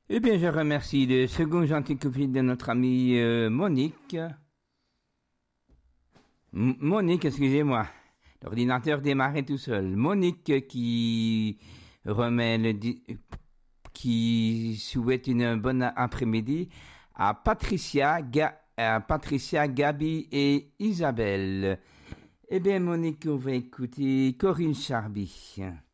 Eh bien, je remercie le second gentil copine de notre amie Monique. Monique, excusez-moi. L'ordinateur démarrait tout seul. Monique qui remet qui souhaite une bonne après-midi à Patricia, Gabi et Isabelle. Eh bien, Monique, on va écouter Corinne Charby.